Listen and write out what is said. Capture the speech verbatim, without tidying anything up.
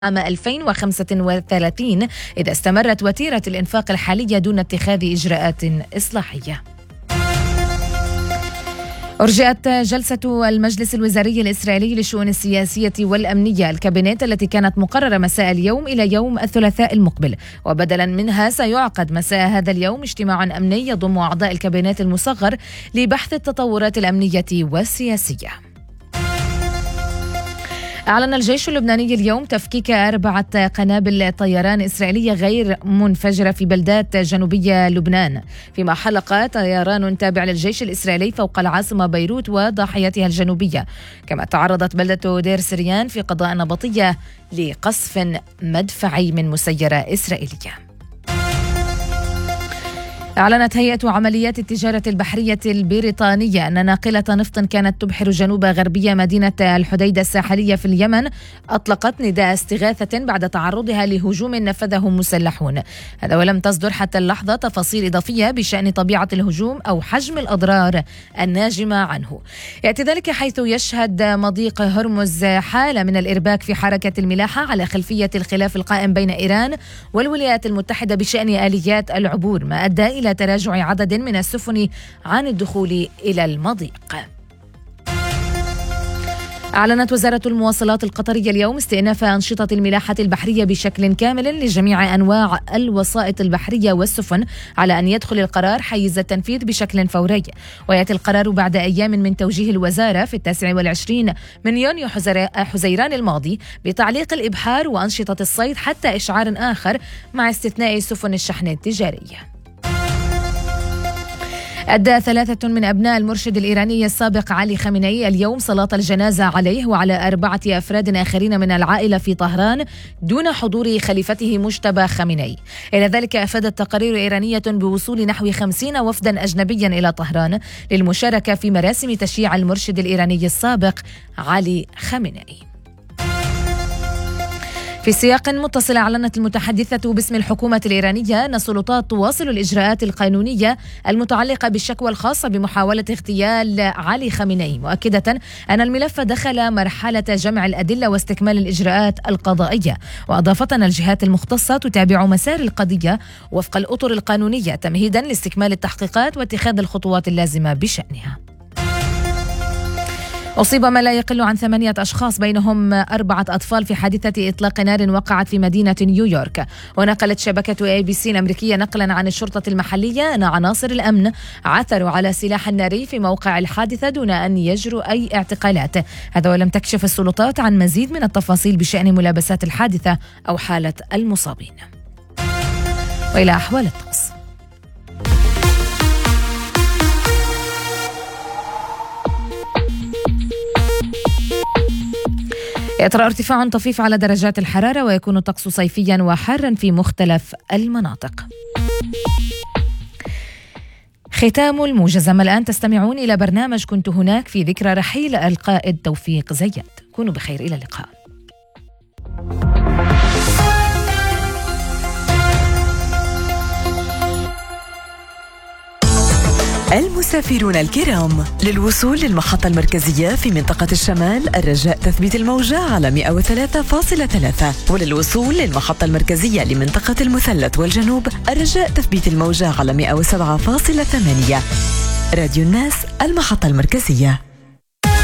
عام ألفين وخمسة وثلاثين إذا استمرت وتيرة الإنفاق الحالية دون اتخاذ إجراءات إصلاحية. أرجئت جلسة المجلس الوزاري الإسرائيلي للشؤون السياسية والأمنية الكابينت التي كانت مقررة مساء اليوم إلى يوم الثلاثاء المقبل، وبدلا منها سيعقد مساء هذا اليوم اجتماع أمني يضم أعضاء الكابينت المصغر لبحث التطورات الأمنية والسياسية. أعلن الجيش اللبناني اليوم تفكيك أربعة قنابل طيران إسرائيلية غير منفجرة في بلدات جنوبية لبنان، فيما حلق طيران تابع للجيش الإسرائيلي فوق العاصمة بيروت وضاحيتها الجنوبية. كما تعرضت بلدة دير سريان في قضاء نبطية لقصف مدفعي من مسيرة إسرائيلية. أعلنت هيئة عمليات التجارة البحرية البريطانية أن ناقلة نفط كانت تبحر جنوب غربية مدينة الحديدة الساحلية في اليمن أطلقت نداء استغاثة بعد تعرضها لهجوم نفذه مسلحون. هذا ولم تصدر حتى اللحظة تفاصيل إضافية بشأن طبيعة الهجوم أو حجم الأضرار الناجمة عنه. يأتي ذلك حيث يشهد مضيق هرمز حالة من الإرباك في حركة الملاحة على خلفية الخلاف القائم بين إيران والولايات المتحدة بشأن آليات العبور، ما أدى إلى تراجع عدد من السفن عن الدخول إلى المضيق. أعلنت وزارة المواصلات القطرية اليوم استئناف أنشطة الملاحة البحرية بشكل كامل لجميع أنواع الوسائط البحرية والسفن، على أن يدخل القرار حيز التنفيذ بشكل فوري. ويأتي القرار بعد أيام من توجيه الوزارة في التاسع والعشرين من يونيو حزيران الماضي بتعليق الإبحار وأنشطة الصيد حتى إشعار آخر، مع استثناء سفن الشحن التجارية. أدى ثلاثة من أبناء المرشد الإيراني السابق علي خامنئي اليوم صلاة الجنازة عليه وعلى أربعة أفراد آخرين من العائلة في طهران دون حضور خليفته مجتبى خامنئي. إلى ذلك أفادت تقارير إيرانية بوصول نحو خمسين وفدا أجنبيا إلى طهران للمشاركة في مراسم تشييع المرشد الإيراني السابق علي خامنئي. في سياق متصل، أعلنت المتحدثة باسم الحكومة الإيرانية أن السلطات تواصل الإجراءات القانونية المتعلقة بالشكوى الخاصة بمحاولة اغتيال علي خامنئي، مؤكدة أن الملف دخل مرحلة جمع الأدلة واستكمال الإجراءات القضائية. وأضافت أن الجهات المختصة تتابع مسار القضية وفق الأطر القانونية تمهيدا لاستكمال التحقيقات واتخاذ الخطوات اللازمة بشأنها. أصيب ما لا يقل عن ثمانية أشخاص بينهم أربعة أطفال في حادثة إطلاق نار وقعت في مدينة نيويورك. ونقلت شبكة إيه بي سي الأمريكية نقلا عن الشرطة المحلية أن عناصر الأمن عثروا على سلاح ناري في موقع الحادثة دون أن يجروا أي اعتقالات. هذا ولم تكشف السلطات عن مزيد من التفاصيل بشأن ملابسات الحادثة أو حالة المصابين. وإلى أحوال الطقس. يطرأ ارتفاع طفيف على درجات الحرارة، ويكون الطقس صيفيا وحارا في مختلف المناطق. ختام الموجز. الآن تستمعون إلى برنامج كنت هناك في ذكرى رحيل القائد توفيق زياد. كونوا بخير، إلى اللقاء. المسافرون الكرام، للوصول للمحطة المركزية في منطقة الشمال الرجاء تثبيت الموجة على مئة وثلاثة فاصلة ثلاثة، وللوصول للمحطة المركزية لمنطقة المثلث والجنوب الرجاء تثبيت الموجة على مئة وسبعة فاصلة ثمانية. راديو الناس، المحطة المركزية.